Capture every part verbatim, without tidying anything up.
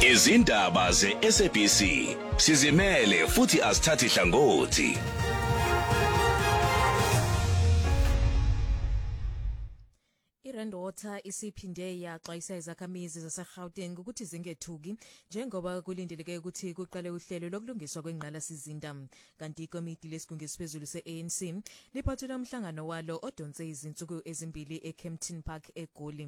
Izindaba ze-S A B C sizimele futhi asithathi hlangothi. iRand Water isiphinde yaxwayisa izakhamizi zaseGauteng ukuthi zingethuki njengoba kulindeleke ukuthi kuqale uhlelo lokulungiswa kwengqalasizinda. Kanti ikomiti lesigungu esiphezulu se-A N C liphathele umhlangano walo odonse izinsuku ezimbili eKempton Park eGoli.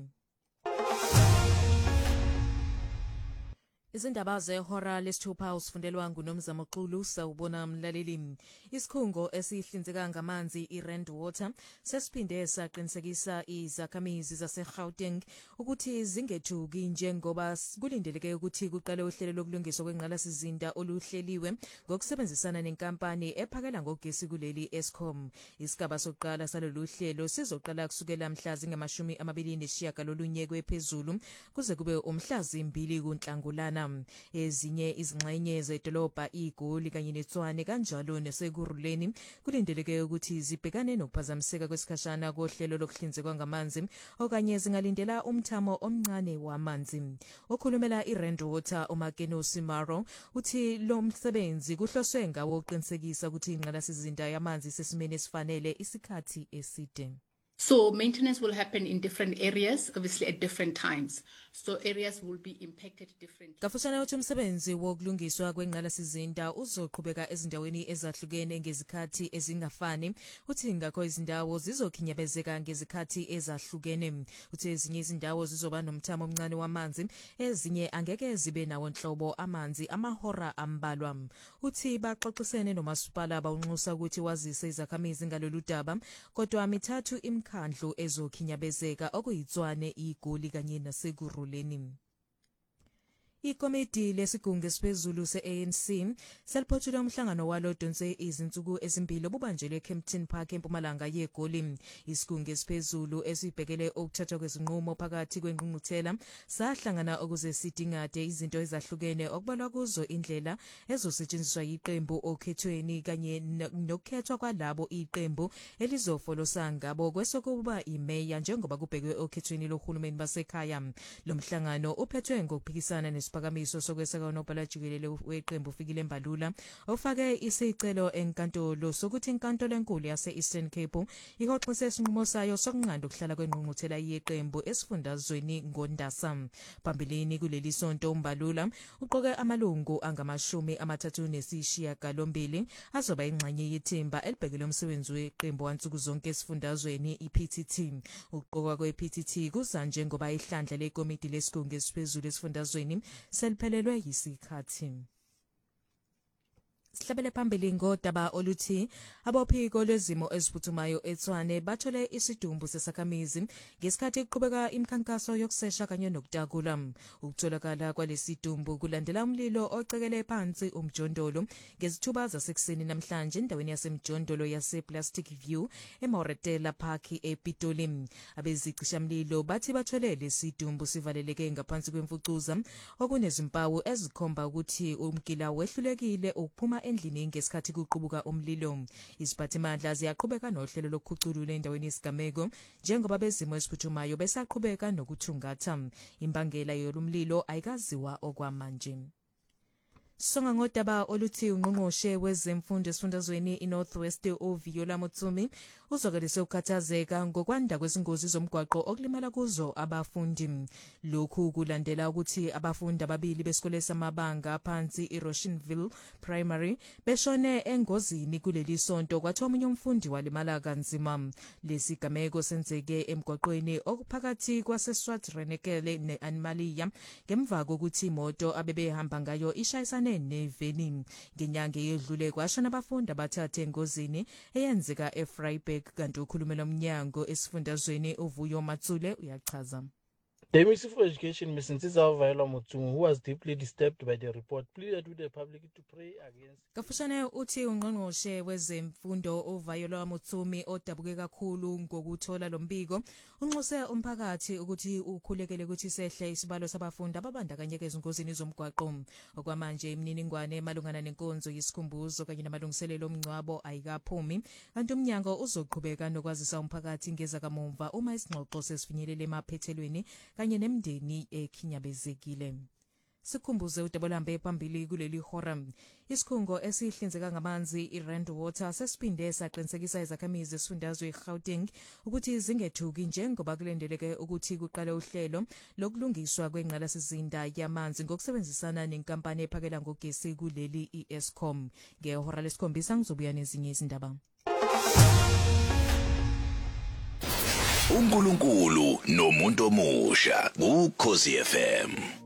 Izindaba zehora lesithupha usifundelwa nguNomzamo Xulu sawubona mlaleli. Isikhungo esihlinzeka ngamanzi iRand Water sesiphinde saqinisekisa izakhamizi zaseGauteng ukuthi zingethuki njengoba kulindeleke ukuthi kuqale uhlelo lokulungiswa kwengqalasizinda oluhleliwe ngokusebenzisana nenkampani ephakela ngogesi kuleli Eskom. Isigaba sokuqala salolu hlelo sizoqala kusukela mhla zingamashumi amabili nesishiyagalolunye kwephezulu kuze kube umhla zimbili kuNhlangulana. Ezinye izingxenye zedolobha iGoli kanye neTshwane kanjalo naseKuruleni kulindeleke ukuthi zibhekane nokuphazamiseka kwesikhashana kohlelo lokuhlinzekwa ngamanzi okanye zingalindela umthamo omncane wamanzi. Okhulumela iRand Water uMakeno Simaro uthi lo msebenzi kuhloswe ngawo uqinisekisa ukuthi ingqalasizinda yamanzi sesimene esifanele isikhathi eside. So maintenance will happen in different areas, obviously at different times. So areas will be impacted differently. Kafushane uthi umsebenzi wokulungiswa kwengqalasizinda uzoqhubeka ezindaweni ezahlukene ngezikhathi ezingafani. Uthi ngakho izindawo zizokhinyabezeka ngezikhathi ezahlukene. Uthi ezinye izindawo zizoba nomthamo omncane wamanzi, ezinye angeke zibe nawo nhlobo amanzi amahora ambalwa. Uthi baxoxisene nomasipala bawunxusa ukuthi wazise izakhamizi ngalolu daba, kodwa mithathu imkhandlu ezokhinyabezeka okuyiTshwane, iGoli kanye naseKuruleni. Ikomiti lesigungu esiphezulu se-A N C seliphothule umhlangano walo donse izinsuku ezimbili obubanjelwe eKempton Park empumalanga yeGoli. Isigungu esiphezulu esibhekele ukuthathwa kwezinqumo phakathi kwengqungquthela sahlangana ukuze sidingade izinto ezahlukene okubalwa kuzo indlela ezosetshenziswa yiqembu okhethweni kanye nokukhethwa kwalabo iqembu elizofolosa ngabo kwesokuba imeya njengoba kubhekwe okhethweni lohulumeni basekhaya. Lo mhlangano uphethwe ngokuphikisana isiphakamiso sokweseka unobhala jikelele weqembu uFikile Mbalula ofake isicelo enkantolo sokuthi inkantolo enkulu yase-Eastern Cape ihoxise isinqumo sayo sokunqanda ukuhlala kwengqungquthela yeqembu esifundazweni ngoNdasa. Phambilini kuleli sonto uMbalula uqoke amalungu angamashumi amathathu nesishiyagalombili azoba ingxenye yethimba elibhekele umsebenzi weqembu wansuku zonke esifundazweni i-P T T. Ukuqokwa kwe-P T T kuza njengoba ihlandla lekomiti lesigungu esiphezulu esifundazweni seliphelelwe yisikhathi. Sihlabele phambili ngodaba oluthi abophiko lwezimo eziphuthumayo eTshwane bathole isidumbu sesakhamizi ngesikhathi kuqhubeka imikhankaso yokusesha kanye nokutakula. Ukutholakala kwalesidumbu kulandela umlilo ocekele phansi umjondolo ngezithuba zasekuseni namhlanje endaweni yasemjondolo yase-Plastic View eMoretela Park ePitoli. Abezicishamlilo bathi bathole lesidumbu sivaleleke ngaphansi kwemfucuza okunezimpawu ezikhomba ukuthi umkila wehlulekile ukuphuma endlini ngesikhathi kuqubuka umlilo. Iziphathimandla ziyaqhubeka nohlelo lokukhuculula endaweni yesigameko njengoba bezimo esiphuthumayo besaqhubeka nokuthungatha. Imbangela yolumlilo ayikaziwa okwamanje. Songa ngodaba oluthi ungqongqoshe wezemfundo esifundazweni iNorthwest uViola Mutsumi uzokelise ukukhathazeka ngokwanda kwezingozi zomgwaqo okulimala kuzo abafundi. Lokhu kulandela ukuthi abafundi ababili besikole samabanga phansi iRoshenville Primary beshone engozini kuleli sonto kwathi omunye umfundi walimala kanzima. Lesigameko senzeke emgwaqweni okuphakathi kwaseSwartrenekele neAnimaliya ngemva kokuthi imoto abebehamba ngayo ishayisane neveni. Ngenyanga eyedlule kwashona abafundi abathathe engozini eyenzeka eVryburg kanti ukhulumela umnyango esifundazweni uVuyo Matsule uyachaza. The Ministry for Education, Miz Ntshiza Viola Mutungu, who was deeply disturbed by the report, pleaded with the public to pray against. Kafushane uthi ungqongqoshe wezemfundo uViola Mutsumi odabuke kakhulu ngokuthola lombiko unxuse umphakathi ukuthi ukhulekele ukuthi sehle isibalo sabafundi ababandakanyeka ezingozini zomgwaqo. Okwamanje imininingwane emalungana nenkonzo yesikhumbuzo kanye namalungiselelo omngcwabo ayikaphumi kanti umnyango uzoqhubeka nokwazisa umphakathi ngezakamuva uma isingxoxo sesifinyelele emaphethelweni kanye nemndeni ekhinyabezekile. Sikhumbuze uDabolambe phambili kuleli hora. Isikhungo esihlinzeka ngamanzi iRand Water sesiphinde saqinisekisa izakhamizi esifundazwe iGauteng ukuthi zingethuki njengoba kulendeleke ukuthi kuqale uhlelo lokulungiswa kwengqalasizinda yamanzi ngokusebenzisana nenkampani ephakela ngogesi kuleli iEskom. Ngehora lesikhombisa ngizobuya nezinye izindaba. uNkulunkulu nomuntu omusha, uKhosi F M.